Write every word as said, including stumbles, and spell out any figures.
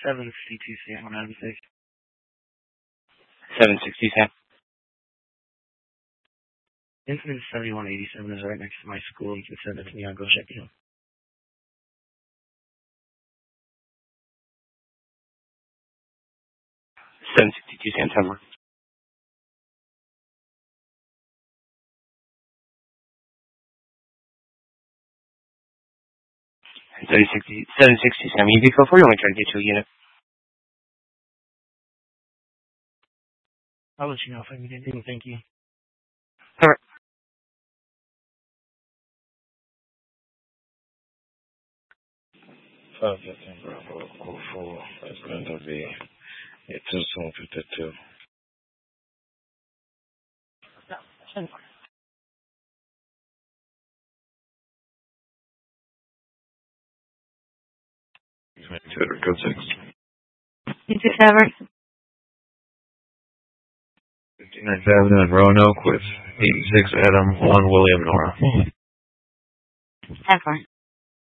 seven sixty-two Sam one ninety-six. seven sixty Sam. Incident seventy-one eighty-seven is right next to my school. You can send it to me. I'll go check it out. seven sixty-two Sam Tower. seven sixty, seven sixty Sam. You vehicle four, you want to try to get to a unit? I'll let you know if I need anything. Thank you. All right. five fifteen Bravo, code four. That's going to be a two seven fifty-two. Twitter, code six. fifty seven. fifty-ninth Avenue in Roanoke with eighty-six Adam, one William Nora. Ever.